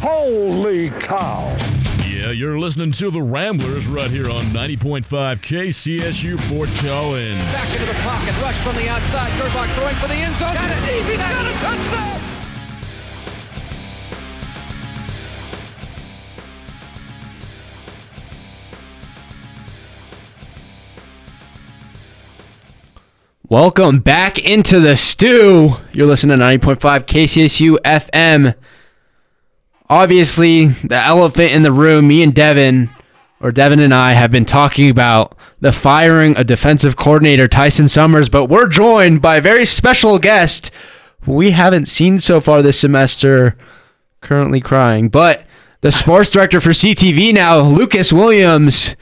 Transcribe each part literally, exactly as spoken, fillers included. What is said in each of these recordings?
Holy cow. Yeah, you're listening to the Ramblers right here on ninety point five K C S U Fort Collins. Back into the pocket, rush from the outside. Gerbach throwing for the end zone. Got it deep, he's got a touchdown! Welcome back into the stew. You're listening to ninety point five K C S U F M. Obviously, the elephant in the room, me and Devin, or Devin and I, have been talking about the firing of defensive coordinator Tyson Summers, but we're joined by a very special guest who we haven't seen so far this semester, currently crying, but the sports director for C T V now, Lucas Williams.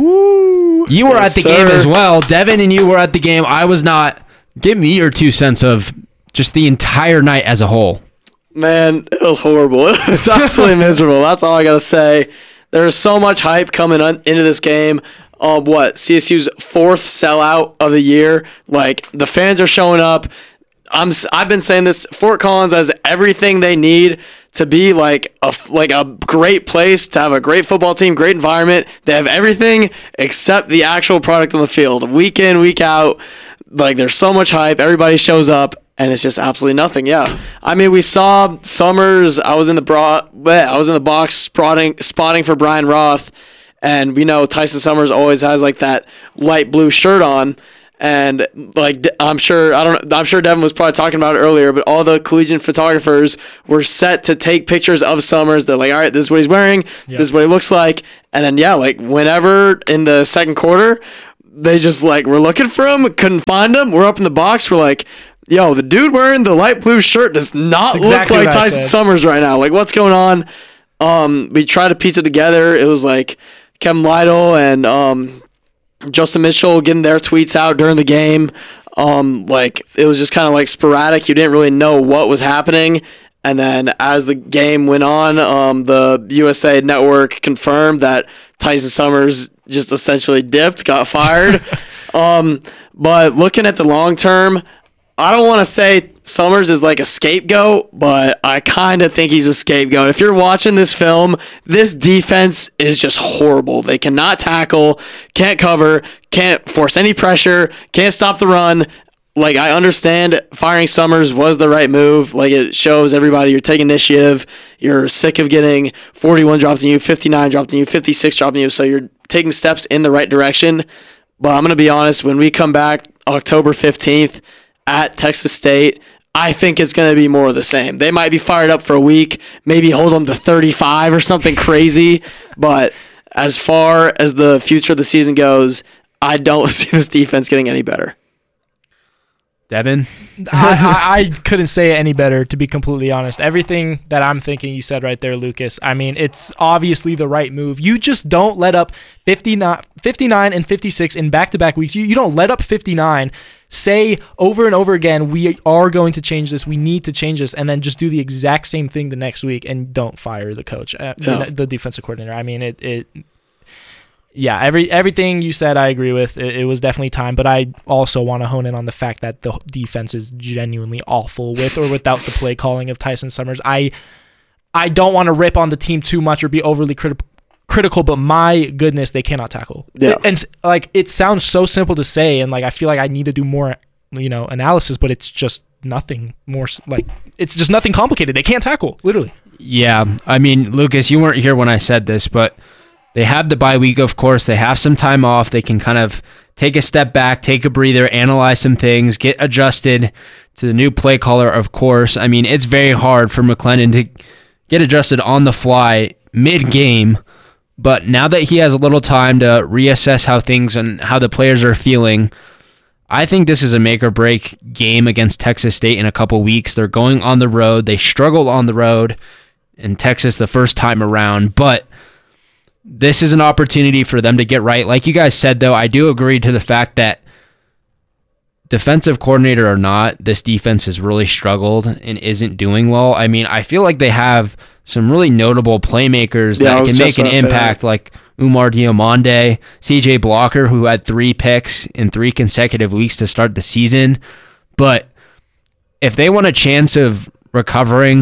Ooh, you were yes, at the sir. game as well. Devin and you were at the game. I was not. Give me your two cents of just the entire night as a whole. Man, it was horrible. It was absolutely miserable. That's all I got to say. There's so much hype coming on, into this game. Um, what, C S U's fourth sellout of the year. Like, the fans are showing up. I'm, I've been saying this. Fort Collins has everything they need to be like a, like a great place, to have a great football team, great environment. They have everything except the actual product on the field. Week in, week out, like there's so much hype. Everybody shows up, and it's just absolutely nothing. Yeah, I mean, we saw Summers. I was in the bra. I was in the box spotting spotting for Brian Roth, and we know Tyson Summers always has like that light blue shirt on. And like I'm sure I don't I'm sure Devin was probably talking about it earlier, but all the collegiate photographers were set to take pictures of Summers. They're like, all right, this is what he's wearing, yep. This is what he looks like, and then yeah, like whenever in the second quarter, they just like we're looking for him, couldn't find him. We're up in the box, we're like, yo, the dude wearing the light blue shirt does not exactly look like Tyson Summers right now. Like, what's going on? Um, we tried to piece it together. It was like Kevin Lytle and um. Justin Mitchell getting their tweets out during the game. Um, like it was just kind of like sporadic. You didn't really know what was happening. And then as the game went on, um, the U S A Network confirmed that Tyson Summers just essentially dipped, got fired. um, but looking at the long term, I don't want to say Summers is like a scapegoat, but I kind of think he's a scapegoat. If you're watching this film, this defense is just horrible. They cannot tackle, can't cover, can't force any pressure, can't stop the run. Like, I understand firing Summers was the right move. Like, it shows everybody you're taking initiative. You're sick of getting forty-one dropped on you, fifty-nine dropped on you, fifty-six dropped on you. So you're taking steps in the right direction. But I'm going to be honest, when we come back October fifteenth, at Texas State, I think it's going to be more of the same. They might be fired up for a week, maybe hold them to thirty-five or something crazy, but as far as the future of the season goes, I don't see this defense getting any better. Devin? I, I, I couldn't say it any better, to be completely honest. Everything that I'm thinking you said right there, Lucas. I mean, it's obviously the right move. You just don't let up fifty-nine, fifty-nine and fifty-six in back-to-back weeks. You, you don't let up fifty-nine. Say over and over again, we are going to change this. We need to change this. And then just do the exact same thing the next week and don't fire the coach, uh, yeah. the, the defensive coordinator. I mean, it... it Yeah, every everything you said I agree with. It, it was definitely time, but I also want to hone in on the fact that the defense is genuinely awful with or without the play calling of Tyson Summers. I I don't want to rip on the team too much or be overly criti- critical, but my goodness, they cannot tackle. Yeah. And like it sounds so simple to say, and like I feel like I need to do more, you know, analysis, but it's just nothing more. Like it's just nothing complicated. They can't tackle, literally. Yeah, I mean, Lucas, you weren't here when I said this, but they have the bye week, of course. They have some time off. They can kind of take a step back, take a breather, analyze some things, get adjusted to the new play caller, of course. I mean, it's very hard for McClendon to get adjusted on the fly mid-game, but now that he has a little time to reassess how things and how the players are feeling, I think this is a make-or-break game against Texas State in a couple weeks. They're going on the road. They struggled on the road in Texas the first time around, but this is an opportunity for them to get right. Like you guys said, though, I do agree to the fact that defensive coordinator or not, this defense has really struggled and isn't doing well. I mean, I feel like they have some really notable playmakers yeah, that can make an impact, like Umar Diomande, C J Blocker, who had three picks in three consecutive weeks to start the season. But if they want a chance of recovering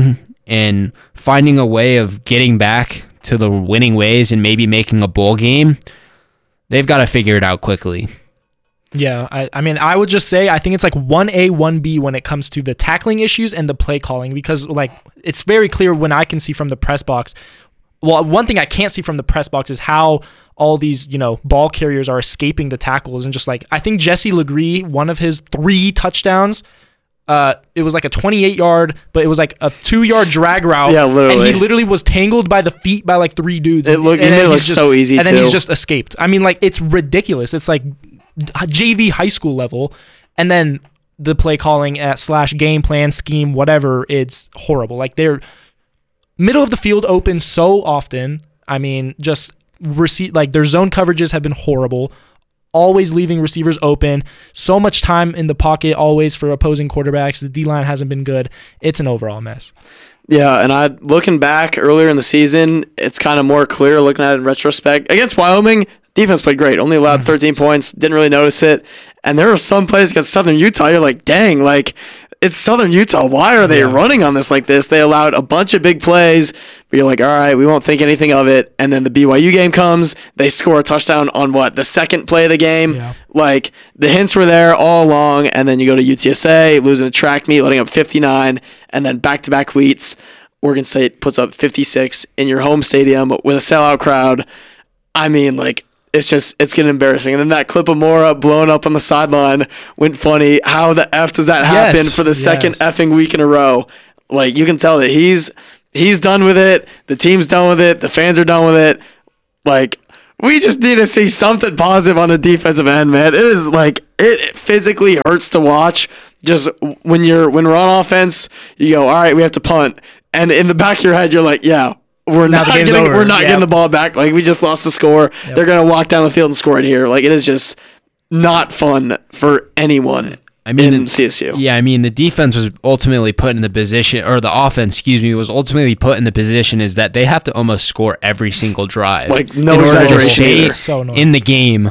and finding a way of getting back to the winning ways and maybe making a bowl game, they've got to figure it out quickly. Yeah, I, I mean, I would just say I think it's like one A, one B when it comes to the tackling issues and the play calling, because like it's very clear when I can see from the press box. Well, one thing I can't see from the press box is how all these, you know, ball carriers are escaping the tackles. And just like, I think Jesse Legree, one of his three touchdowns, uh, it was like a twenty-eight yard, but it was like a two yard drag route. Yeah, literally. And he literally was tangled by the feet by like three dudes. It looked, it and made it then look he's just- so easy And too. then he's just escaped. I mean, like, it's ridiculous. It's like J V high school level. And then the play calling at slash game plan scheme, whatever, it's horrible. Like, they're middle of the field open so often. I mean, just receive like their zone coverages have been horrible. Always leaving receivers open. So much time in the pocket always for opposing quarterbacks. The D-line hasn't been good. It's an overall mess. Yeah, and I looking back earlier in the season, it's kind of more clear looking at it in retrospect. Against Wyoming, defense played great. Only allowed mm-hmm. thirteen points. Didn't really notice it. And there were some plays against Southern Utah. You're like, dang, like it's Southern Utah. Why are they yeah. running on this like this? They allowed a bunch of big plays, but you're like, all right, we won't think anything of it. And then the B Y U game comes. They score a touchdown on what? The second play of the game. Yeah. Like the hints were there all along. And then you go to U T S A, losing a track meet, letting up fifty-nine, and then back-to-back weeks. Oregon State puts up fifty-six in your home stadium with a sellout crowd. I mean, like, it's just, it's getting embarrassing. And then that clip of Mora blowing up on the sideline went funny. How the F does that happen yes, for the yes. second effing week in a row? Like, you can tell that he's he's done with it. The team's done with it. The fans are done with it. Like, we just need to see something positive on the defensive end, man. It is like, it physically hurts to watch. Just when you're, when we're on offense, you go, all right, we have to punt. And in the back of your head, you're like, yeah, we're now not getting over. we're not yep. getting the ball back. Like, we just lost the score. Yep. They're gonna walk down the field and score it here. Like, it is just not fun for anyone. I mean, in C S U. Yeah, I mean, the defense was ultimately put in the position, or the offense, excuse me, was ultimately put in the position is that they have to almost score every single drive. Like, no in order to exaggeration stay either. So in the game.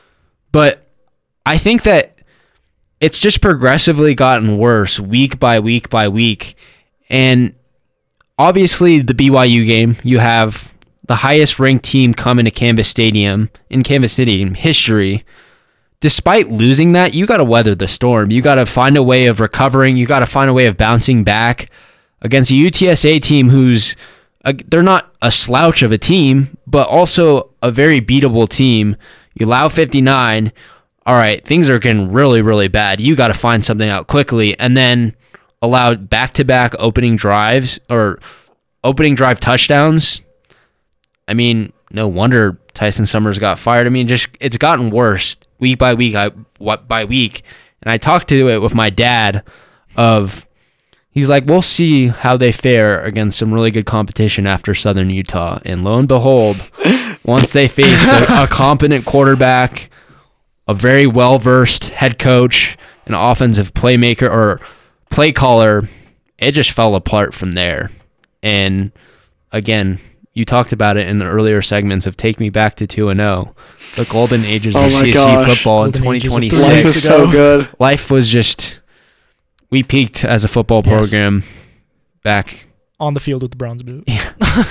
But I think that it's just progressively gotten worse week by week by week. And obviously, the B Y U game, you have the highest ranked team coming to Canvas Stadium in Canvas Stadium history. Despite losing that, you got to weather the storm. You got to find a way of recovering. You got to find a way of bouncing back against a U T S A team who's a, they're not a slouch of a team, but also a very beatable team. You allow fifty-nine. All right, things are getting really, really bad. You got to find something out quickly, and then allow back-to-back opening drives or opening drive touchdowns. I mean, no wonder Tyson Summers got fired. I mean, just it's gotten worse week by week, I, what by week. And I talked to it with my dad of, he's like, we'll see how they fare against some really good competition after Southern Utah. And lo and behold, once they faced a, a competent quarterback, a very well-versed head coach, an offensive playmaker or play caller, it just fell apart from there. And again, you talked about it in the earlier segments of Take Me Back to two and oh, the golden ages oh of C S U gosh. football Golden in twenty twenty-six. Life was so good. Life was just, we peaked as a football program yes. back on the field with the bronze boot. Yeah.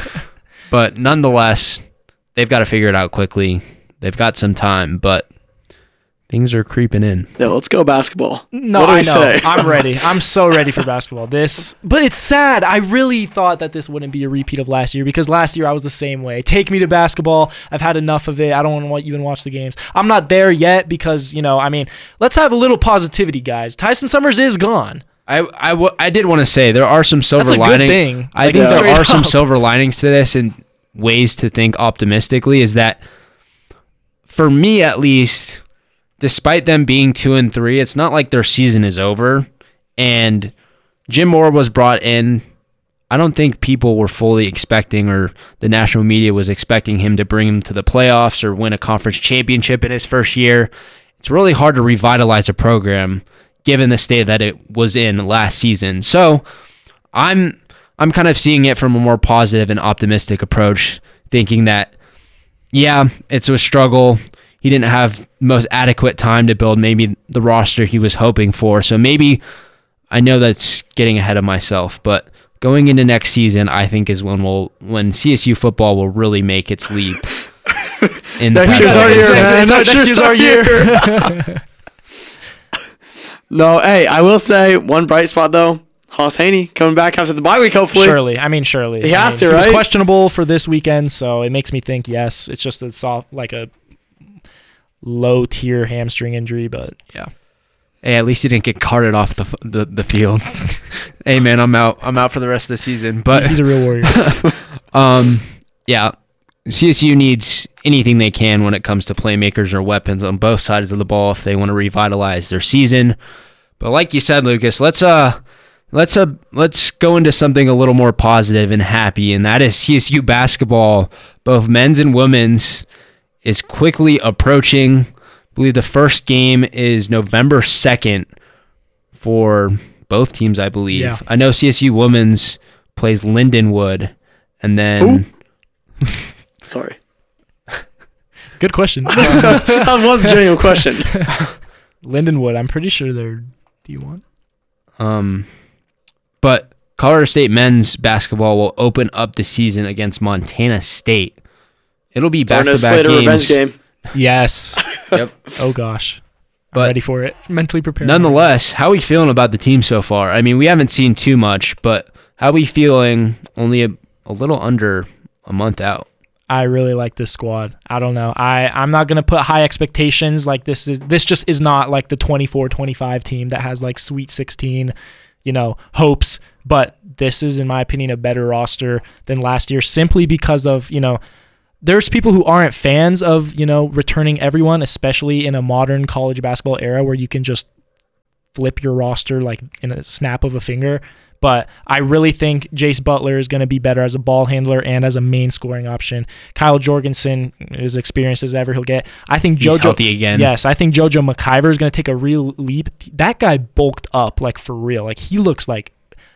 But nonetheless, they've got to figure it out quickly. They've got some time, but things are creeping in. Yeah, let's go basketball. No, what do I we know. say? I'm ready. I'm so ready for basketball. This, but it's sad. I really thought that this wouldn't be a repeat of last year because last year I was the same way. Take me to basketball. I've had enough of it. I don't want to even watch the games. I'm not there yet because, you know, I mean, let's have a little positivity, guys. Tyson Summers is gone. I, I, w- I did want to say there are some silver That's a linings. good thing. I Like, think there straight are some up. silver linings to this and ways to think optimistically is that for me at least, despite them being two and three, it's not like their season is over. And Jim Moore was brought in. I don't think people were fully expecting, or the national media was expecting him to bring them to the playoffs or win a conference championship in his first year. It's really hard to revitalize a program given the state that it was in last season. So I'm I'm kind of seeing it from a more positive and optimistic approach, thinking that, yeah, it's a struggle. He didn't have most adequate time to build maybe the roster he was hoping for. So maybe, I know that's getting ahead of myself, but going into next season, I think is when we'll when C S U football will really make its leap. In Next the year's our year, It's- man. it's our- Next next year's year's our our year. No, hey, I will say one bright spot though. Haas Haney coming back after the bye week, hopefully. Surely, I mean, surely He I has mean, to, He was right? questionable for this weekend, so it makes me think yes. It's just a soft, like a low tier hamstring injury, but yeah. Hey, at least he didn't get carted off the f- the, the field. Hey man, I'm out. I'm out for the rest of the season. But He's a real warrior. um, yeah, C S U needs anything they can when it comes to playmakers or weapons on both sides of the ball if they want to revitalize their season. But like you said, Lucas, let's uh let's uh let's go into something a little more positive and happy, and that is C S U basketball, both men's and women's, is quickly approaching. I believe the first game is November second for both teams, I believe. Yeah. I know C S U women's plays Lindenwood, and then Sorry. Good question. That was a genuine question. Lindenwood, I'm pretty sure they're D one. um, but Colorado State men's basketball will open up the season against Montana State. It'll be back Darno to back Slater games. revenge game. Yes. Yep. Oh gosh. I'm But ready for it. Mentally prepared. Nonetheless, how are we feeling about the team so far? I mean, we haven't seen too much, but how are we feeling only a, a little under a month out? I really like this squad. I don't know. I, I'm not going to put high expectations. Like this is this just is not like the twenty-four twenty-five team that has like Sweet sixteen, you know, hopes. But this is, in my opinion, a better roster than last year simply because of, you know, there's people who aren't fans of, you know, returning everyone, especially in a modern college basketball era where you can just flip your roster like in a snap of a finger. But I really think Jace Butler is going to be better as a ball handler and as a main scoring option. Kyle Jorgensen, as experienced as ever he'll get. I think He's JoJo healthy again. Yes, I think JoJo McIver is going to take a real leap. That guy bulked up like for real. Like he looks like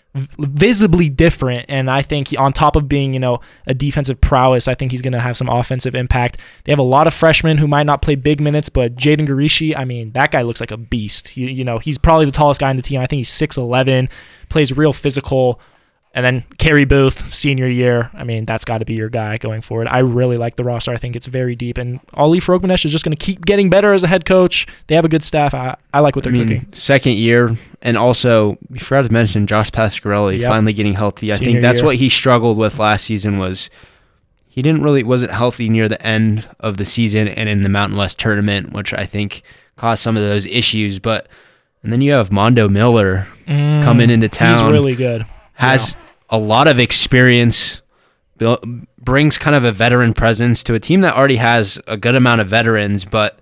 visibly different, and I think he, on top of being, you know, a defensive prowess, I think he's going to have some offensive impact. They have a lot of freshmen who might not play big minutes, but Jaden Garishi, I mean, that guy looks like a beast. You, you know, he's probably the tallest guy in the team. I think he's six eleven, plays real physical. And then Kerry Booth, senior year, I mean, that's got to be your guy going forward. I really like the roster. I think it's very deep. And Ali Frogmanesh is just going to keep getting better as a head coach. They have a good staff. I, I like what I they're mean, cooking. second year, and also we forgot to mention Josh Pasquarelli Yep. finally getting healthy. I Senior think that's year. what he struggled with last season was he didn't really wasn't healthy near the end of the season and in the Mountain West tournament, which I think caused some of those issues. But and then you have Mondo Miller Mm, coming into town. He's really good. has a lot of experience, buil- brings kind of a veteran presence to a team that already has a good amount of veterans, but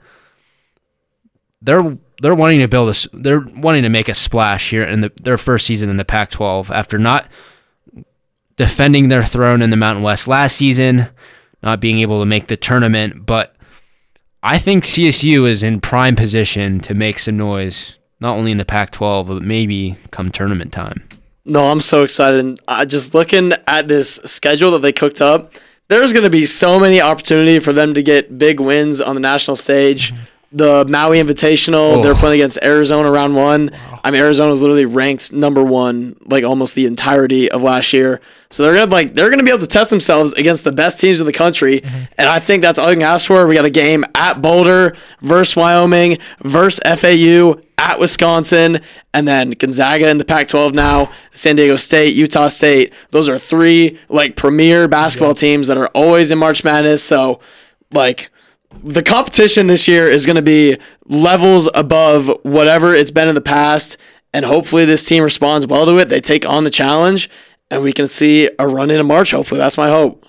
they're they're wanting to build a s- they're wanting to make a splash here in the, their first season in the Pac twelve after not defending their throne in the Mountain West last season, not being able to make the tournament, but I think C S U is in prime position to make some noise, not only in the Pac twelve, but maybe come tournament time. No, I'm so excited. I just looking at this schedule that they cooked up, there's going to be so many opportunity for them to get big wins on the national stage. The Maui Invitational, Oh. they're playing against Arizona round one. I mean, Arizona was literally ranked number one, like almost the entirety of last year. So they're gonna like they're gonna be able to test themselves against the best teams in the country, and I think that's all you can ask for. We got a game at Boulder versus Wyoming versus F A U at Wisconsin, and then Gonzaga in the Pac twelve now, San Diego State, Utah State. Those are three like premier basketball teams that are always in March Madness. So like the competition this year is going to be levels above whatever it's been in the past, and hopefully this team responds well to it. They take on the challenge, and we can see a run into March. Hopefully, that's my hope.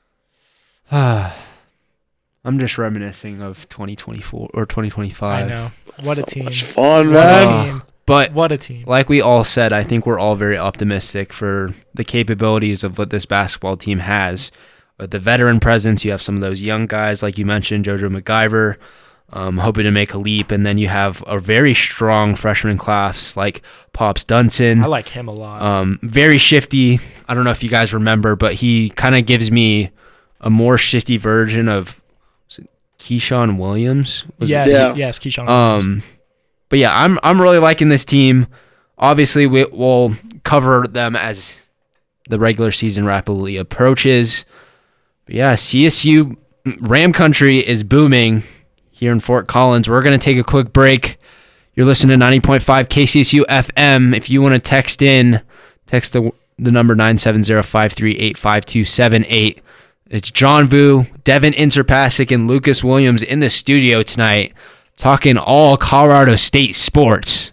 I'm just reminiscing of twenty twenty-four or twenty twenty-five. I know. What a team. Much fun, What a man. team. But What a team. like we all said, I think we're all very optimistic for the capabilities of what this basketball team has. With the veteran presence, you have some of those young guys, like you mentioned, JoJo McIver, um, hoping to make a leap. And then you have a very strong freshman class like Pops Dunson. I like him a lot. Um, very shifty. I don't know if you guys remember, but he kind of gives me a more shifty version of was it Keyshawn Williams. Was it- yes, Yeah. yes, Keyshawn Williams. Um, but yeah, I'm I'm really liking this team. Obviously, we, we'll cover them as the regular season rapidly approaches. But yeah, C S U Ram Country is booming here in Fort Collins. We're going to take a quick break. You're listening to ninety point five K C S U F M. If you want to text in, text the the number nine seven zero, five three eight, five two seven eight. It's John Vu, Devin Interpassic, and Lucas Williams in the studio tonight talking all Colorado State sports.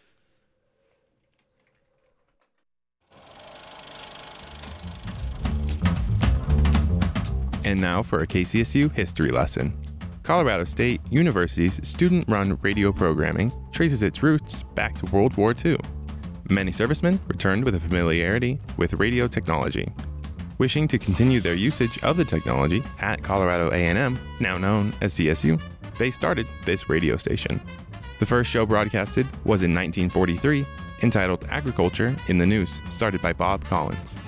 And now for a K C S U history lesson. Colorado State University's student-run radio programming traces its roots back to World War Two. Many servicemen returned with a familiarity with radio technology. Wishing to continue their usage of the technology at Colorado A and M, now known as C S U, they started this radio station. The first show broadcasted was in nineteen forty-three, entitled Agriculture in the News, started by Bob Collins.